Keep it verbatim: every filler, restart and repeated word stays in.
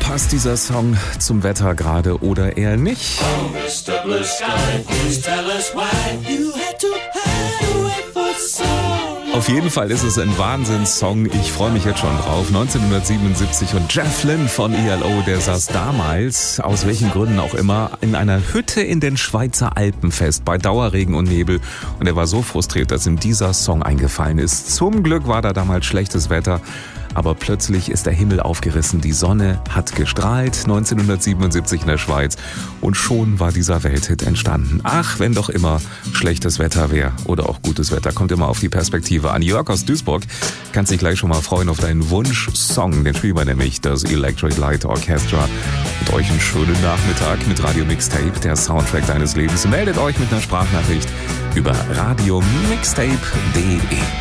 Passt dieser Song zum Wetter gerade oder eher nicht? Oh, Mister Blue Sky, please tell us why you had to hide away for so long. Auf jeden Fall ist es ein Wahnsinnssong. Ich freue mich jetzt schon drauf. neunzehnhundertsiebenundsiebzig und Jeff Lynne von E L O, der saß damals, aus welchen Gründen auch immer, in einer Hütte in den Schweizer Alpen fest, bei Dauerregen und Nebel. Und er war so frustriert, dass ihm dieser Song eingefallen ist. Zum Glück war da damals schlechtes Wetter. Aber plötzlich ist der Himmel aufgerissen, die Sonne hat gestrahlt, neunzehnhundertsiebenundsiebzig in der Schweiz, und schon war dieser Welthit entstanden. Ach, wenn doch immer schlechtes Wetter wäre oder auch gutes Wetter, kommt immer auf die Perspektive an. Jörg aus Duisburg, kannst dich gleich schon mal freuen auf deinen Wunsch-Song, den spielen wir nämlich, das Electric Light Orchestra. Mit euch einen schönen Nachmittag mit Radio Mixtape, der Soundtrack deines Lebens. Meldet euch mit einer Sprachnachricht über radio mixtape punkt de.